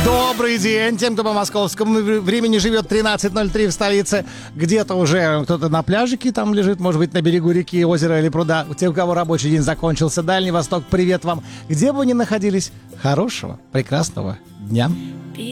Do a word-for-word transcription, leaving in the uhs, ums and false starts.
Добрый день тем, кто по московскому времени живет тринадцать ноль три в столице. Где-то уже кто-то на пляжике там лежит, может быть, на берегу реки, озера или пруда. У тех, у кого рабочий день закончился. Дальний Восток, привет вам. Где бы вы ни находились, хорошего, прекрасного дня.